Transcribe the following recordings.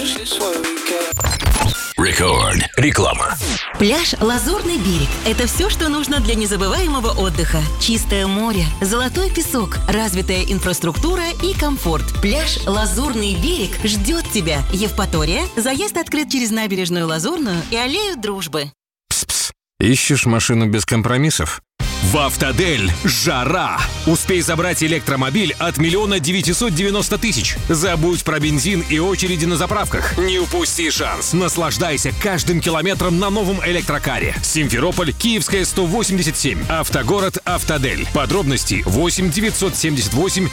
Рекорд. Реклама. Пляж «Лазурный берег» — это все, что нужно для незабываемого отдыха. Чистое море, золотой песок, развитая инфраструктура и комфорт. Пляж «Лазурный берег» ждет тебя. Евпатория. Заезд открыт через набережную Лазурную и аллею Дружбы. Пс-пс. Ищешь машину без компромиссов? В «Автодель» жара! Успей забрать электромобиль от 1 990 000. Забудь про бензин и очереди на заправках. Не упусти шанс. Наслаждайся каждым километром на новом электрокаре. Симферополь, Киевская, 187. Автогород «Автодель». Подробности 8 978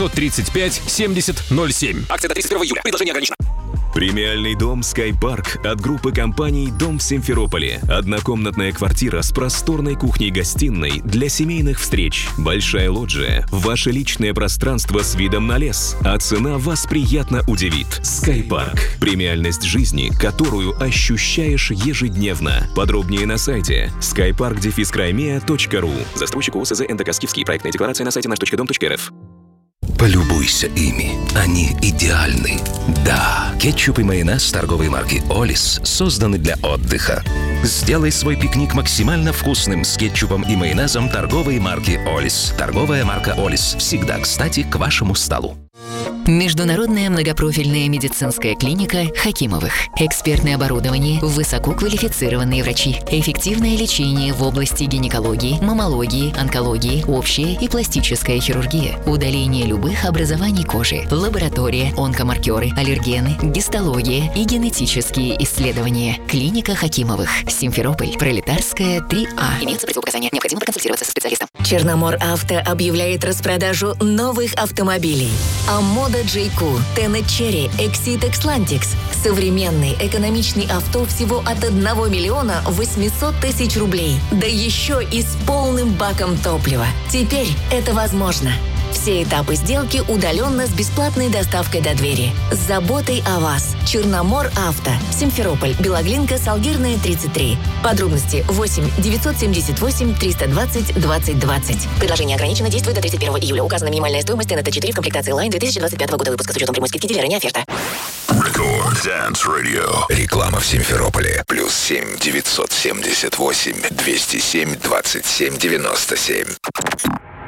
835 70 07. Акция до 31 июля. Предложение ограничено. Премиальный дом «Скайпарк» от группы компаний «Дом в Симферополе». Однокомнатная квартира с просторной кухней-гостиной для семейных встреч. Большая лоджия. Ваше личное пространство с видом на лес. А цена вас приятно удивит. «Скайпарк». Премиальность жизни, которую ощущаешь ежедневно. Подробнее на сайте skypark-crimea.ru. Застройщик ОСЗ НДК «Скифский». Проектная декларация на сайте наш.дом.рф. Полюбуйся ими. Они идеальны. Да, кетчуп и майонез торговой марки «Олис» созданы для отдыха. Сделай свой пикник максимально вкусным с кетчупом и майонезом торговой марки «Олис». Торговая марка «Олис» всегда кстати к вашему столу. Международная многопрофильная медицинская клиника Хакимовых. Экспертное оборудование, высококвалифицированные врачи, эффективное лечение в области гинекологии, маммологии, онкологии, общая и пластическая хирургия, удаление любых образований кожи, лаборатория, онкомаркеры, аллергены, гистология и генетические исследования. Клиника Хакимовых. Симферополь. Пролетарская, 3А. Имеются противопоказания. Необходимо проконсультироваться со специалистом. Черномор Авто объявляет распродажу новых автомобилей. Амода J-Q, Tenet Cherry, Exit Xlantix. Современный, экономичный авто всего от 1 миллиона 800 000 рублей. Да еще и с полным баком топлива. Теперь это возможно. Все этапы сделки удаленно с бесплатной доставкой до двери. С заботой о вас. Черномор Авто. Симферополь. Белоглинка, Салгирная, 33. Подробности 8 978 320 20 20. Предложение ограничено, действует до 31 июля. Указана минимальная стоимость ТНТ-4 в комплектации Line 2025 года выпуска с учетом прямой скидки дилера, не оферта. Рекорд Dance Radio. Реклама в Симферополе. +7 978 207 27 97.